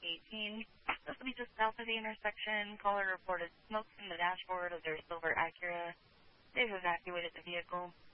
18. This will be just south of the intersection. Caller reported smoke from the dashboard of their silver Acura. They've evacuated the vehicle.